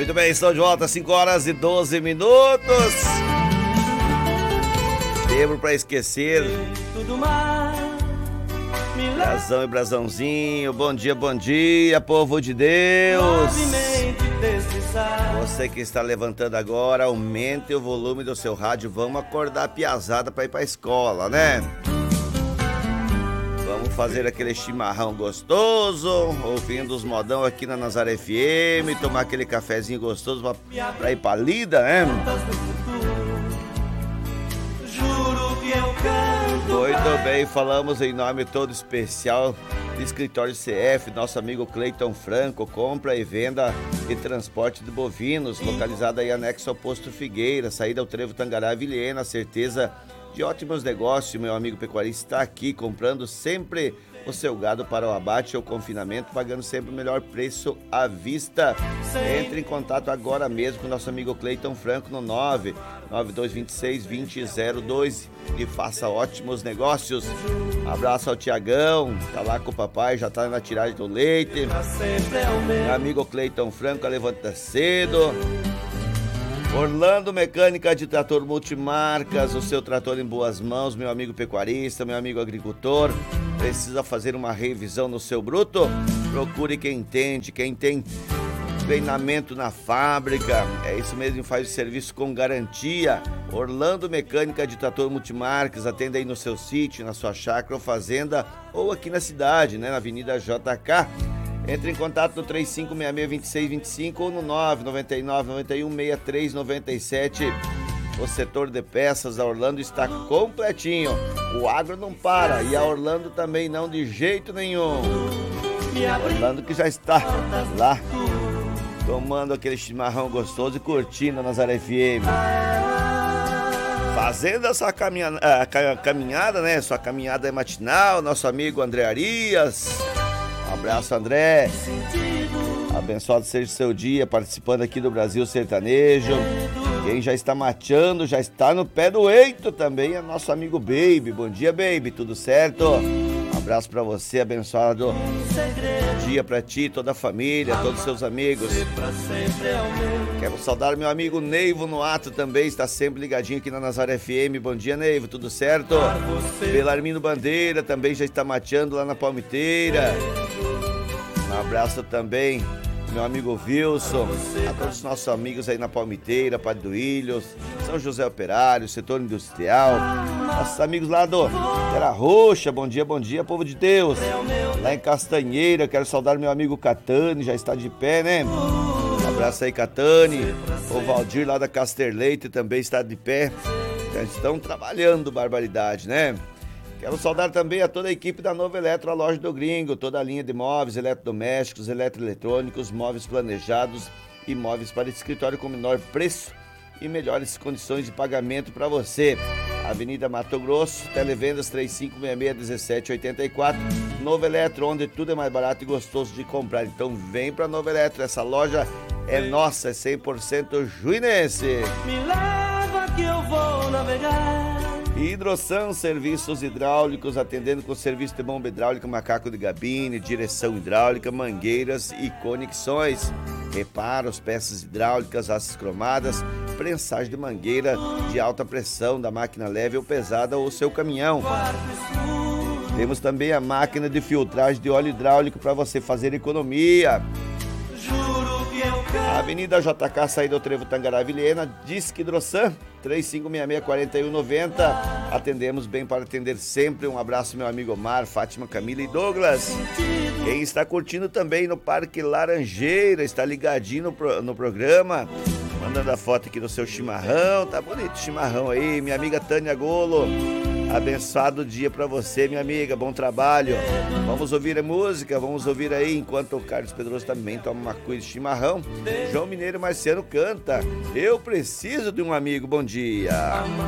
Muito bem, estou de volta, 5 horas e 12 minutos. Tempo para esquecer. Brasão e brasãozinho, bom dia, povo de Deus. Você que está levantando agora, aumente o volume do seu rádio, vamos acordar a piazada para ir para a escola, né? Vamos fazer aquele chimarrão gostoso, ouvindo os modão aqui na Nazaré FM, tomar aquele cafezinho gostoso para ir para lida, né? Muito bem, falamos em nome todo especial do Escritório CF, nosso amigo Cleiton Franco, compra e venda e transporte de bovinos, localizado aí anexo ao Posto Figueira, saída ao Trevo Tangará Vilhena, certeza de ótimos negócios. Meu amigo pecuarista está aqui comprando sempre o seu gado para o abate ou confinamento, pagando sempre o melhor preço à vista. Entre em contato agora mesmo com o nosso amigo Cleiton Franco no 99226-2002 e faça ótimos negócios. Abraço ao Tiagão, tá lá com o papai, já tá na tiragem do leite. Meu amigo Cleiton Franco levanta cedo. Orlando Mecânica de Trator Multimarcas, o seu trator em boas mãos, meu amigo pecuarista, meu amigo agricultor. Precisa fazer uma revisão no seu bruto? Procure quem entende, quem tem treinamento na fábrica. É isso mesmo, faz o serviço com garantia. Orlando Mecânica de Trator Multimarcas, atende aí no seu sítio, na sua chácara ou fazenda, ou aqui na cidade, né, na Avenida JK. Entre em contato no 3566-2625 ou no 999-91-6397. O setor de peças da Orlando está completinho. O agro não para e a Orlando também não, de jeito nenhum. Orlando que já está lá tomando aquele chimarrão gostoso e curtindo a Nazaré FM. Fazendo essa caminhada, né? Sua caminhada é matinal, nosso amigo André Arias. Um abraço, André. Abençoado seja o seu dia participando aqui do Brasil Sertanejo. Quem já está mateando, já está no pé do eito também é nosso amigo Baby. Bom dia, Baby, tudo certo? Um abraço pra você, abençoado dia pra ti, toda a família, todos os seus amigos. Quero saudar meu amigo Neivo no ato também, está sempre ligadinho aqui na Nazaré FM. Bom dia, Neivo, tudo certo? Belarmino Bandeira também já está mateando lá na Palmiteira. Um abraço também meu amigo Wilson, a todos os nossos amigos aí na Palmiteira, Padre do Ilhos, São José Operário, Setor Industrial, nossos amigos lá do Terra Roxa, bom dia, povo de Deus. Lá em Castanheira, quero saudar meu amigo Catani, já está de pé, né? Um abraço aí, Catani. O Valdir lá da Casterleite também está de pé, já estão trabalhando, barbaridade, né? Quero saudar também a toda a equipe da Nova Eletro, a loja do Gringo, toda a linha de móveis, eletrodomésticos, eletroeletrônicos, móveis planejados e móveis para escritório com menor preço e melhores condições de pagamento para você. Avenida Mato Grosso, televendas 3566-1784, Nova Eletro, onde tudo é mais barato e gostoso de comprar. Então vem para Nova Eletro, essa loja é nossa, é 100% juinense. Me leva que eu vou navegar. Hidrosan Serviços Hidráulicos, atendendo com serviço de bomba hidráulica, macaco de gabine, direção hidráulica, mangueiras e conexões. Reparos, peças hidráulicas, haces cromadas, prensagem de mangueira de alta pressão da máquina leve ou pesada ou seu caminhão. Temos também a máquina de filtragem de óleo hidráulico para você fazer economia. Avenida JK, saída do Trevo Tangará Vilhena, Disque Hidrosan, 3566-4190. Atendemos bem para atender sempre. Um abraço, meu amigo Omar, Fátima, Camila e Douglas. Quem está curtindo também no Parque Laranjeira, está ligadinho no programa, mandando a foto aqui do seu chimarrão. Tá bonito o chimarrão aí, minha amiga Tânia Golo. Abençoado dia pra você, minha amiga, bom trabalho. Vamos ouvir a música, vamos ouvir aí, enquanto o Carlos Pedroso também toma uma cuia de chimarrão. João Mineiro Marciano canta Eu Preciso de um Amigo, bom dia.